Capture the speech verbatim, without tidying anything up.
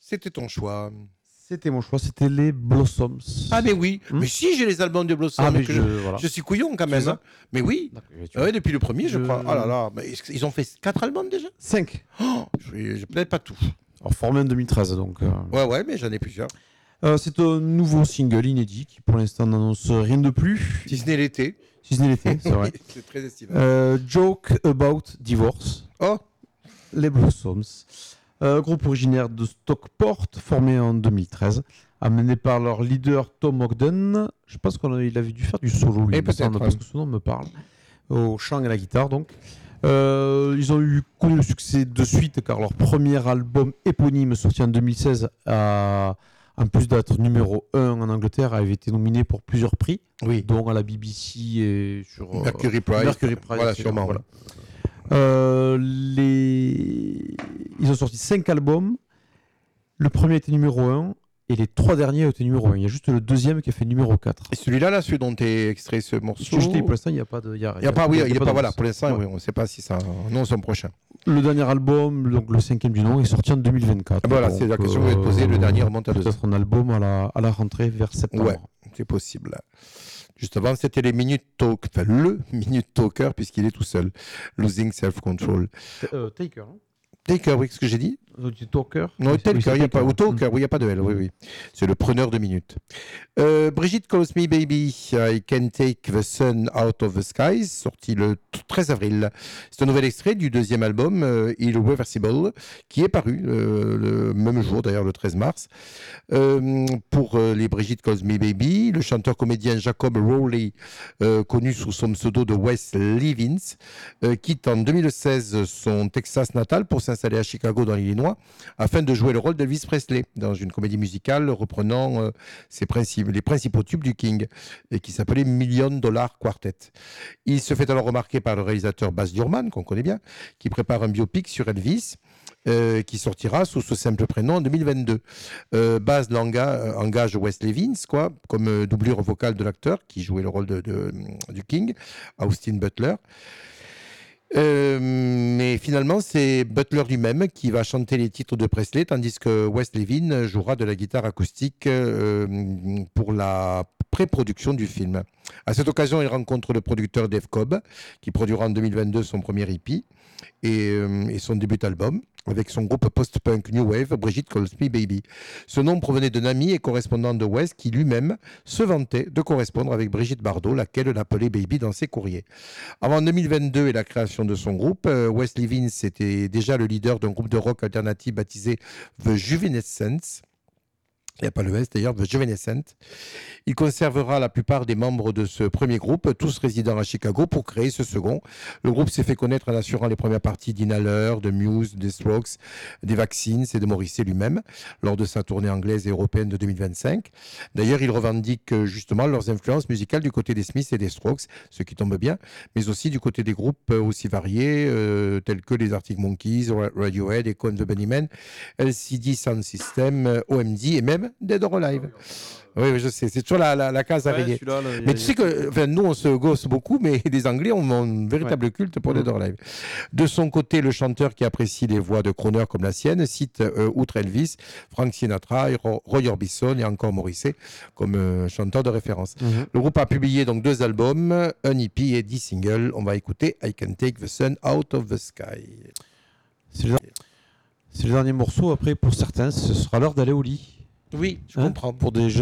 C'était ton choix. C'était mon choix, c'était les Blossoms. Ah mais oui, Hmm mais si j'ai les albums de Blossom, Ah, mais que je, je, voilà. je suis couillon quand Tu même. sais Hein. Mais oui, tu ouais, depuis le premier je... Je- crois. Oh là là, mais est-ce qu'ils ont fait quatre albums déjà? cinq. Oh, je je peut-être pas tout. Alors, formé en deux mille treize, donc. euh, Ouais ouais, mais j'en ai plusieurs. euh, c'est un nouveau single inédit qui, pour l'instant, n'annonce rien de plus. Si ce n'est l'été. Si ce n'est l'été, c'est vrai. C'est très estival. Euh, Joke About Divorce. Oh, Les Blossoms. Euh, groupe originaire de Stockport, formé en deux mille treize, amené par leur leader Tom Ogden. Je pense qu'il avait dû faire du solo, lui, Et il me peut-être, semble, ouais. parce que son nom me parle. Au chant et à la guitare, donc. Euh, ils ont eu connu le succès de suite, car leur premier album éponyme, sorti en deux mille seize, a, en plus d'être numéro un en Angleterre, avait été nominé pour plusieurs prix, oui. dont à la B B C et sur euh, Mercury Prize. Mercury Prize, Voilà, et sûrement. voilà. Euh, les... Ils ont sorti cinq albums. Le premier était numéro un et les trois derniers ont été numéro un. Il y a juste le deuxième qui a fait numéro quatre. Et celui-là, là, celui dont est extrait ce morceau. Ce que je dis, pour l'instant, il n'y a pas de. Il y a, Il n'y a pas, oui, il est pas, voilà, d'annonce. pour l'instant, Ouais. oui, on ne sait pas si ça annonce son prochain. Le dernier album, donc le cinquième du nom, est sorti en deux mille vingt-quatre. Ah, voilà, Donc, c'est la question que je vais te poser. Le dernier remonte à deux ans. Peut-être un album à la, à la rentrée vers septembre. Ouais, c'est possible. Juste avant, c'était les Minute Talk, enfin le Minute Talker, puisqu'il est tout seul. Losing Self-Control. Euh, Taker, non Taker, oui, ce que j'ai dit. Euh, Talker Non, Oui, c'est- oui, Taker, c'est il n'y a pas. Taker. Ou Talker, oui, il n'y a pas de L, oui, oui. C'est le preneur de minutes. Euh, Brigitte Calls Me Baby, I Can Take the Sun Out of the Skies, sorti le treize avril. C'est un nouvel extrait du deuxième album, euh, Irreversible, qui est paru euh, le même jour, d'ailleurs, le treize mars. Euh, pour euh, les Brigitte Calls Me Baby, le chanteur-comédien Jacob Rowley, euh, connu sous son pseudo de Wes Levins, euh, quitte en deux mille seize son Texas natal pour s'installer à Chicago dans l'Illinois, afin de jouer le rôle d'Elvis Presley dans une comédie musicale reprenant euh, ses principes, les principaux tubes du King, et qui s'appelait Million Dollar Quartet. Il se fait alors remarquer par le réalisateur Baz Luhrmann, qu'on connaît bien, qui prépare un biopic sur Elvis, euh, qui sortira sous ce simple prénom en deux mille vingt-deux. Euh, Baz l'enga- euh, engage Wes Levins, quoi, comme euh, doublure vocale de l'acteur qui jouait le rôle de, de, du King, Austin Butler. Euh, mais finalement, c'est Butler lui-même qui va chanter les titres de Presley, tandis que Wes Levin jouera de la guitare acoustique euh, pour la pré-production du film. À cette occasion, il rencontre le producteur Dave Cobb, qui produira en deux mille vingt-deux son premier E P et, euh, et son début d'album, avec son groupe post-punk New Wave, Brigitte Calls Me Baby. Ce nom provenait d'un ami et correspondant de Wes qui lui-même se vantait de correspondre avec Brigitte Bardot, laquelle l'appelait Baby dans ses courriers. Avant deux mille vingt-deux et la création de son groupe, euh, Wes Levins était déjà le leader d'un groupe de rock alternatif baptisé The Juvenescents. Il n'y a pas le S d'ailleurs, The Juvenescent. Il conservera la plupart des membres de ce premier groupe, tous résidant à Chicago, pour créer ce second. Le groupe s'est fait connaître en assurant les premières parties d'Inhaler, de Muse, des Strokes, des Vaccines et de Morrissey lui-même, lors de sa tournée anglaise et européenne de deux mille vingt-cinq. D'ailleurs, il revendique justement leurs influences musicales du côté des Smiths et des Strokes, ce qui tombe bien, mais aussi du côté des groupes aussi variés, euh, tels que les Arctic Monkeys, Radiohead, Echo and the Bunnymen, L C D Sound System, O M D et même Dead or Alive. Oui, oui, je sais, c'est toujours la, la, la case à Ouais, rayer. celui-là, là, il y a- Mais tu sais que enfin, nous, on se gosse beaucoup, mais les Anglais ont un véritable culte pour Mhm. Dead or Alive. De son côté, le chanteur qui apprécie les voix de crooner comme la sienne cite, euh, outre Elvis, Frank Sinatra, Ro- Roy Orbison et encore Morrissey comme euh, chanteur de référence. Mhm. Le groupe a publié donc deux albums, un E P et dix singles. On va écouter I Can Take the Sun Out of the Sky. C'est le, c'est le dernier morceau. Après, pour certains, ce sera l'heure d'aller au lit. Oui, je Hein, comprends. Pour des jeunes